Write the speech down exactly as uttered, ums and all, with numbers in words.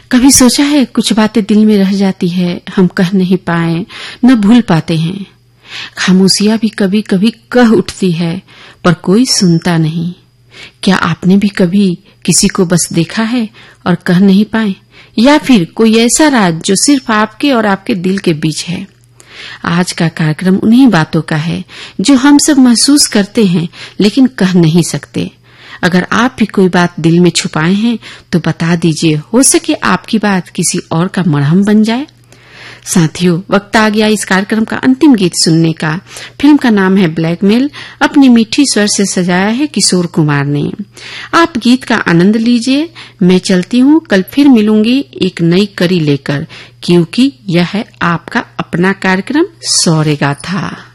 कभी सोचा है कुछ बातें दिल में रह जाती है, हम कह नहीं पाए, न भूल पाते हैं। खामोशियां भी कभी कभी कह उठती है, पर कोई सुनता नहीं। क्या आपने भी कभी किसी को बस देखा है और कह नहीं पाए, या फिर कोई ऐसा राज जो सिर्फ आपके और आपके दिल के बीच है? आज का कार्यक्रम उन्हीं बातों का है जो हम सब महसूस करते हैं लेकिन कह नहीं सकते। अगर आप भी कोई बात दिल में छुपाए हैं तो बता दीजिए, हो सके आपकी बात किसी और का मरहम बन जाए। साथियों, वक्त आ गया इस कार्यक्रम का अंतिम गीत सुनने का। फिल्म का नाम है ब्लैकमेल। अपनी मीठी स्वर से सजाया है किशोर कुमार ने। आप गीत का आनंद लीजिए। मैं चलती हूँ, कल फिर मिलूंगी एक नई कड़ी लेकर, क्योंकि यह है आपका अपना कार्यक्रम सौरेगा था।